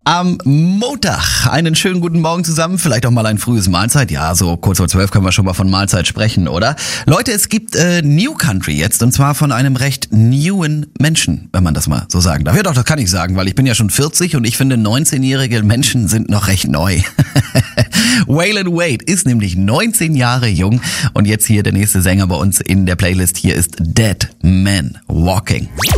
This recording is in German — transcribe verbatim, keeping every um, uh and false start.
Am Montag. Einen schönen guten Morgen zusammen. Vielleicht auch mal ein frühes Mahlzeit. Ja, so kurz vor zwölf können wir schon mal von Mahlzeit sprechen, oder? Leute, es gibt äh, New Country jetzt und zwar von einem recht newen Menschen, wenn man das mal so sagen darf. Ja doch, das kann ich sagen, weil ich bin ja schon vierzig und ich finde neunzehnjährige Menschen sind noch recht neu. Waylon Wade ist nämlich neunzehn Jahre jung und jetzt hier der nächste Sänger bei uns in der Playlist. Hier ist Dead Man Walking.